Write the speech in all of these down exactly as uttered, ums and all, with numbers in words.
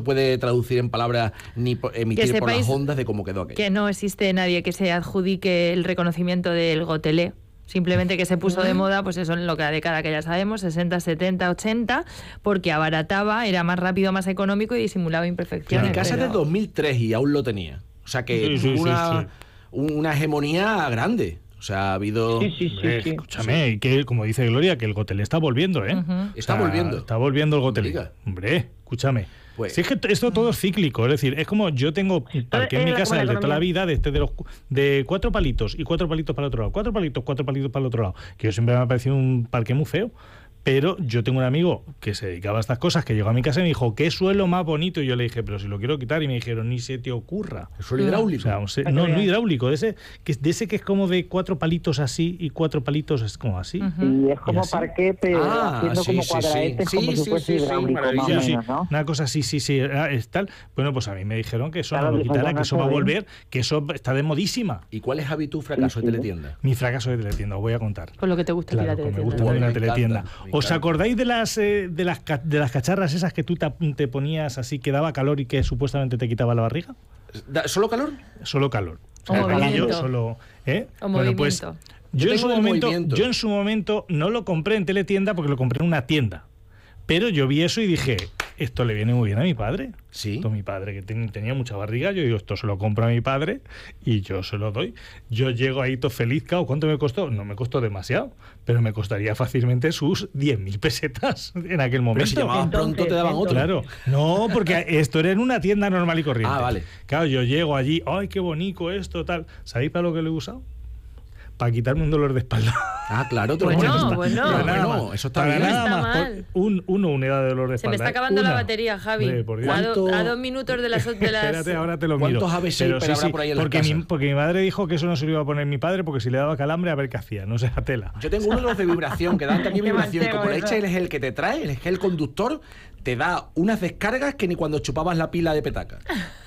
puede traducir en palabras ni emitir por las ondas de cómo quedó aquello. Que no existe nadie que se adjudique el reconocimiento del gotelé. Simplemente que se puso de moda, pues eso en lo que la década que ya sabemos, sesenta, setenta, ochenta, porque abarataba, era más rápido, más económico y disimulaba imperfecciones. Mi casa pero... es de dos mil tres y aún lo tenía. O sea que sí, sí, una, sí, sí. una hegemonía grande. O sea, ha habido... Sí, sí, sí, eh, sí. Escúchame, sí. que como dice Gloria, que el gotelé está volviendo, ¿eh? Uh-huh. Está o sea, volviendo. Está volviendo el gotelé. Hombre, escúchame. Pues, si es que esto todo es cíclico, es decir, es como yo tengo parque en mi casa, el de toda la vida, de este de los de cuatro palitos y cuatro palitos para el otro lado, cuatro palitos, cuatro palitos para el otro lado, que yo siempre me ha parecido un parque muy feo. Pero yo tengo un amigo que se dedicaba a estas cosas, que llegó a mi casa y me dijo, ¿qué suelo más bonito? Y yo le dije, pero si lo quiero quitar. Y me dijeron, ni se te ocurra. ¿El suelo hidráulico? O sea, no, no hidráulico, de ese, que, de ese que es como de cuatro palitos así y cuatro palitos es como así. Uh-huh. Y es como parqué, pero ah, haciendo sí, como sí, cuadradetes, sí, como sí, si sí, fuese sí, hidráulico, sí, más o menos, sí, ¿no? Una cosa así, sí, sí, es tal. Bueno, pues a mí me dijeron que eso claro, no lo quitara, que eso va a bien. volver, que eso está de modísima. ¿Y cuál es, Javi, tu fracaso sí, de sí. teletienda? Mi fracaso de teletienda, os voy a contar. Por lo que te gusta claro, la teletienda. Me gusta también la teletienda. Encanta, ¿Os acordáis de las eh, de las de las cacharras esas que tú te, te ponías así que daba calor y que supuestamente te quitaba la barriga? ¿Solo calor? Solo calor. O movimiento. Solo, ¿eh? O bueno, movimiento. pues Yo yo en, su momento, movimiento. yo en su momento no lo compré en teletienda porque lo compré en una tienda. Pero yo vi eso y dije, esto le viene muy bien a mi padre. Sí. Esto a mi padre, que ten, tenía mucha barriga, yo digo, esto se lo compro a mi padre y yo se lo doy. Yo llego ahí todo feliz, claro, ¿cuánto me costó? No me costó demasiado, pero me costaría fácilmente sus diez mil pesetas en aquel momento. Pero si llamabas pronto te daban otro. Claro, no, porque esto era en una tienda normal y corriente. Ah, vale. Claro, yo llego allí, ¡ay, qué bonito esto, tal! ¿Sabéis para lo que lo he usado? Para quitarme un dolor de espalda. Ah, claro. Te Bueno, lo bueno. Pero Para bueno, más. eso está Para bien. nada está más. mal. Un, uno unidad de dolor de Se espalda. me está acabando Una. la batería, Javi. Hombre, por Dios. A, do, ¿Cuánto? a dos minutos de las... De las... Espérate, ahora te lo miro. ¿Cuántos A B seis Pero habrá sí, sí, por ahí en la porque, casa? mi, porque mi madre dijo que eso no se lo iba a poner mi padre porque si le daba calambre a ver qué hacía, no sé la tela. Yo tengo uno de los de vibración, que dan también Qué vibración. Y manchego como le eso. echa el gel que te trae, el gel conductor, te da unas descargas que ni cuando chupabas la pila de petaca.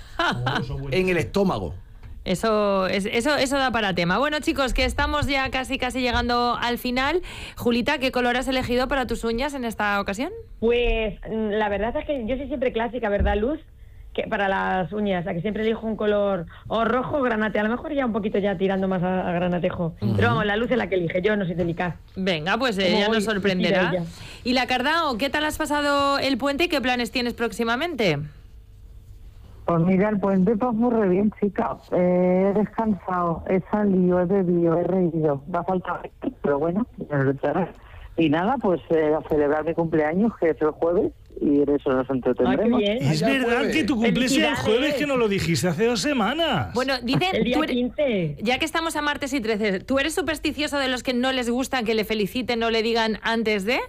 En el estómago. Eso, es, eso, eso da para tema. Bueno, chicos, que estamos ya casi casi llegando al final. Julita, ¿qué color has elegido para tus uñas en esta ocasión? Pues la verdad es que yo soy siempre clásica, ¿verdad, Luz? Que para las uñas, a que siempre elijo un color o rojo o granate, a lo mejor ya un poquito ya tirando más a, a granatejo. Uh-huh. Pero vamos, la Luz es la que elige, yo no soy delicada. Venga, pues eh, ella nos sorprenderá. Ella. Y la Cardao, ¿qué tal has pasado el puente y qué planes tienes próximamente? Pues mira, el puente pues muy re bien, chica. Eh, he descansado, he salido, he bebido, he reído. Va a faltar, pero bueno, y nada, pues eh, a celebrar mi cumpleaños, que es el jueves, y en eso nos entretendremos. Ay, es verdad jueves. Que tu cumpleaños es el jueves, que nos lo dijiste hace dos semanas. Bueno, dicen, el día tú eres, quince. Ya que estamos a martes y trece, ¿tú eres supersticioso de los que no les gustan que le feliciten o le digan antes de...?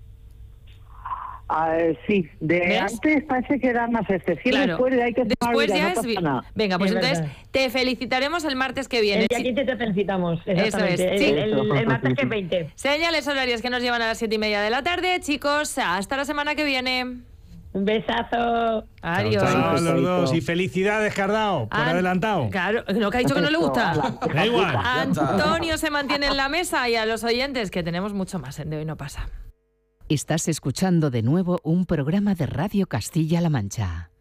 Uh, sí, de ¿ves? Antes parece que era más excesivo, claro. Después hay que Después vida, ya no es pasa bien. nada. Venga, pues es entonces verdad. te felicitaremos el martes que viene. El día quince te felicitamos, exactamente. Eso es. Sí. El, el, el martes que es veinte. Señales horarias que nos llevan a las siete y media de la tarde. Chicos, hasta la semana que viene. Un besazo. Adiós. Chao, chao, los dos. Y felicidades, Cardao, por An- adelantado. Claro, lo que ha dicho que no le gusta. Da igual. Antonio se mantiene en la mesa y a los oyentes que tenemos mucho más en De Hoy No Pasa. Estás escuchando de nuevo un programa de Radio Castilla-La Mancha.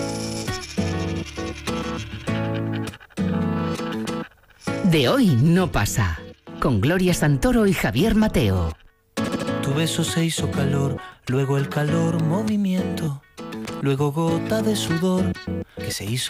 De Hoy No Pasa, con Gloria Santoro y Javier Mateo. Tu beso se hizo calor, luego el calor movimiento, luego gota de sudor que se hizo